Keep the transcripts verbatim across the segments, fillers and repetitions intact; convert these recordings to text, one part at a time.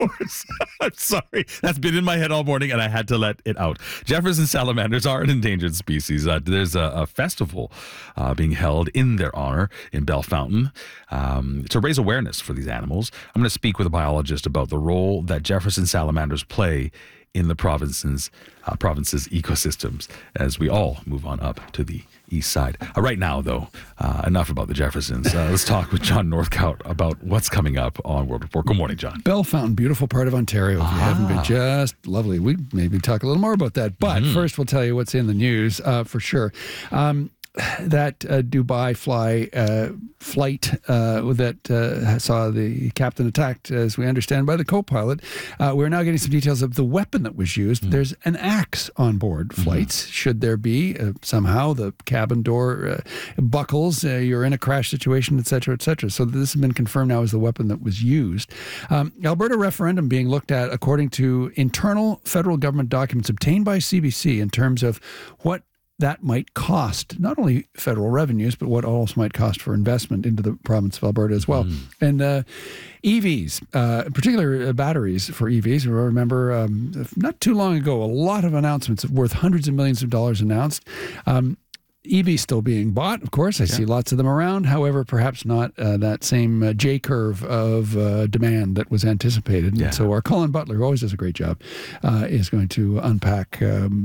course. I'm sorry. That's been in my head all morning, and I had to let it out. Jefferson salamanders are an endangered species. Uh, there's a, a festival uh, being held in their honor in Bell Fountain um, to raise awareness for these animals. I'm going to speak with a biologist about the role that Jefferson salamanders play in the province's, uh, province's ecosystems as we all move on up to the east side. Uh, right now, though, uh, enough about the Jeffersons. Uh, let's talk with John Northcote about what's coming up on World Report. Good morning, John. Bell Fountain, beautiful part of Ontario. If you Ah. haven't been, just lovely. We maybe talk a little more about that. But Mm-hmm. first, we'll tell you what's in the news uh, for sure. Um, that uh, Dubai fly uh, flight uh, that uh, saw the captain attacked, as we understand, by the co-pilot. Uh, we're now getting some details of the weapon that was used. Mm. There's an axe on board flights, mm-hmm. should there be. Uh, somehow the cabin door uh, buckles, uh, you're in a crash situation, et cetera, et cetera. So this has been confirmed now as the weapon that was used. Um, Alberta referendum being looked at according to internal federal government documents obtained by C B C in terms of what that might cost, not only federal revenues, but what also might cost for investment into the province of Alberta as well. Mm. And uh, E Vs, uh, in particular uh, batteries for E Vs. I remember um, not too long ago, a lot of announcements worth hundreds of millions of dollars announced. Um, E Vs still being bought, of course. I yeah. see lots of them around. However, perhaps not uh, that same uh, J-curve of uh, demand that was anticipated. Yeah. And so our Colin Butler, who always does a great job, uh, is going to unpack um,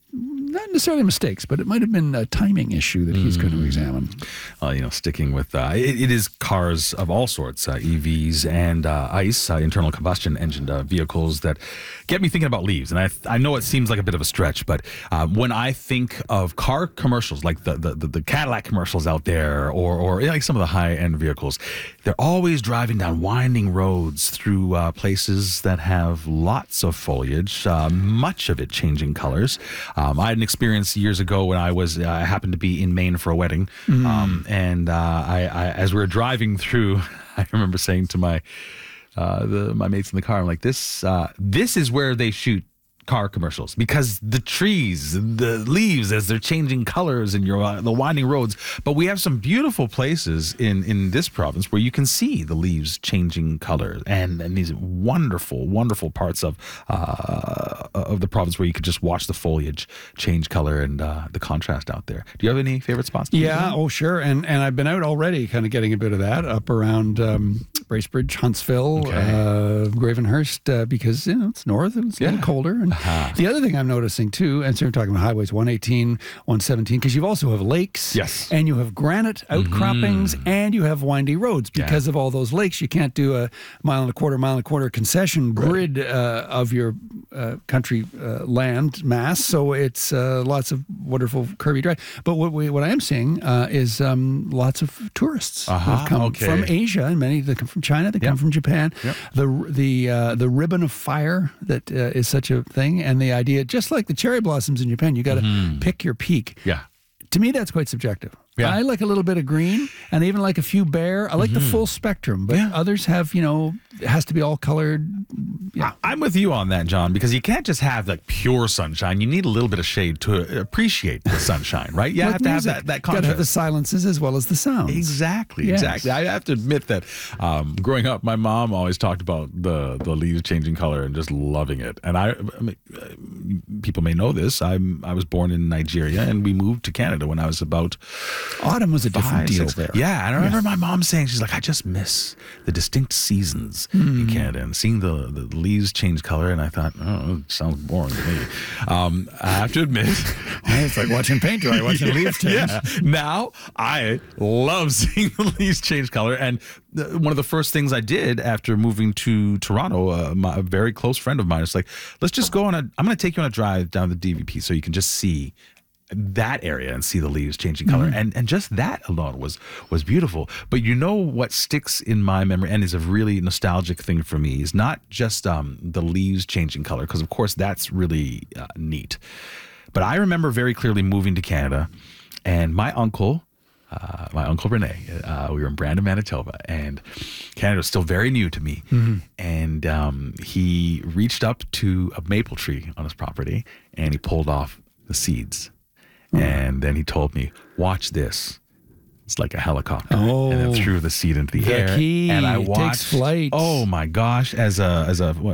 not necessarily mistakes, but it might have been a timing issue that he's mm. going to examine. Uh, you know, sticking with, uh, it, it is cars of all sorts, uh, E Vs and uh, ICE, uh, internal combustion engine uh, vehicles that get me thinking about leaves. And I I know it seems like a bit of a stretch, but uh, when I think of car commercials, like the, the, the, the Cadillac commercials out there, or, or like some of the high-end vehicles, they're always driving down winding roads through uh, places that have lots of foliage, uh, much of it changing colors. Um, I had an experience years ago when I was, uh, I happened to be in Maine for a wedding. Mm. Um, and uh, I, I, as we were driving through, I remember saying to my, uh, the, my mates in the car, I'm like, this, uh, this is where they shoot car commercials, because the trees, the leaves, as they're changing colors and your uh, the winding roads. But we have some beautiful places in in this province where you can see the leaves changing color, and and these wonderful, wonderful parts of uh, of the province where you could just watch the foliage change color and uh, the contrast out there. Do you have any favorite spots? Yeah, oh sure, and and I've been out already, kind of getting a bit of that up around um, Bracebridge, Huntsville, okay. uh, Gravenhurst, uh, because you know it's north and it's yeah. a little colder. And uh-huh. the other thing I'm noticing too, and so we're talking about highways one eighteen, one seventeen, because you also have lakes, yes, and you have granite outcroppings, mm-hmm. and you have windy roads. Because yeah. of all those lakes, you can't do a mile and a quarter, mile and a quarter concession grid right. uh, of your uh, country uh, land mass. So it's uh, lots of wonderful curvy drive. But what we, what I am seeing uh, is um, lots of tourists uh-huh. who have come okay. from Asia, and many that come from China, they yep. come from Japan. Yep. The the uh, the ribbon of fire that uh, is such a thing. And the idea, just like the cherry blossoms in Japan, you got to mm-hmm. pick your peak. Yeah. To me, that's quite subjective. Yeah. I like a little bit of green, and even like a few bare. I like mm-hmm. the full spectrum, but yeah. others have, you know, it has to be all colored. Yeah. I'm with you on that, John, because you can't just have like pure sunshine. You need a little bit of shade to appreciate the sunshine, right? You like have to music. have that, that contrast. Got to have the silences as well as the sounds. Exactly, yes. exactly. I have to admit that um, growing up, my mom always talked about the, the leaves changing color and just loving it. And I, I mean, people may know this. I'm I was born in Nigeria, and we moved to Canada when I was about autumn was a different five, deal six. there. Yeah, and I remember yeah. my mom saying, she's like, I just miss the distinct seasons mm. in Canada and seeing the, the leaves change color. And I thought, oh, it sounds boring to me. Um, I have to admit, it's like watching paint dry, watching leaves change. Yeah. Now I love seeing the leaves change color. And the, one of the first things I did after moving to Toronto, uh, my, a very close friend of mine is like, let's just go on a, I'm going to take you on a drive down the D V P so you can just see that area and see the leaves changing color. Mm-hmm. And and just that alone was was beautiful. But you know what sticks in my memory and is a really nostalgic thing for me is not just um, the leaves changing color, because of course that's really uh, neat. But I remember very clearly moving to Canada, and my uncle, uh, my uncle Rene, uh, we were in Brandon, Manitoba, and Canada was still very new to me. Mm-hmm. And um, he reached up to a maple tree on his property, and he pulled off the seeds. And then he told me, watch this. It's like a helicopter. Oh, and then threw the seed into the, the air. Key And I watched. Takes flight. Oh my gosh. As a, as a, what,